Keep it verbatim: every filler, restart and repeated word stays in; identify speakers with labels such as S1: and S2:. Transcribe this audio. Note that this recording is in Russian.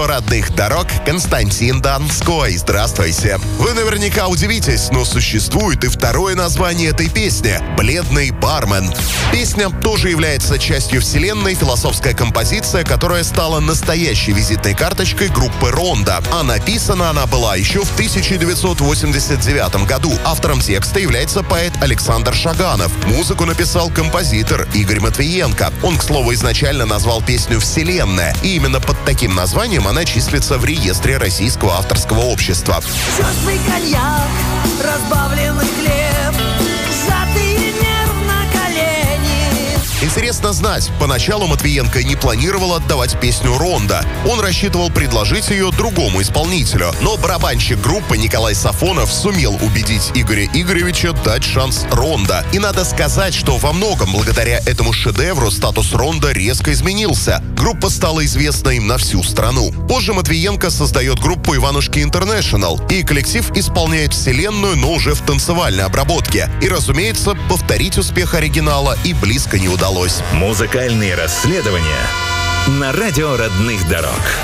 S1: радио родных дорог Константин Донской. Здравствуйте. Вы наверняка удивитесь, но существует и второе название этой песни — «Бледный бармен». Песня тоже является частью вселенной, философская композиция, которая стала настоящей визитной карточкой группы «Рондо». А написана она была еще в тысяча девятьсот восемьдесят девятом году. Автором текста является поэт Александр Шаганов. Музыку написал композитор Игорь Матвиенко. Он, к слову, изначально назвал песню «Вселенная», и именно под таким названием она числится в реестре Российского авторского общества.
S2: Черствый коньяк, разбавленный хлеб, сжатый нерв на колени.
S1: Интересно знать, поначалу Матвиенко не планировал отдавать песню «Рондо». Он рассчитывал предложить ее другому исполнителю. Но барабанщик группы Николай Сафонов сумел убедить Игоря Игоревича дать шанс «Рондо». И надо сказать, что во многом благодаря этому шедевру статус «Рондо» резко изменился. Группа стала известна им на всю страну. Позже Матвиенко создает группу «Иванушки Интернешнл», и коллектив исполняет «Вселенную», но уже в танцевальной обработке. И, разумеется, повторить успех оригинала и близко не удалось.
S3: Музыкальные расследования на радио родных дорог.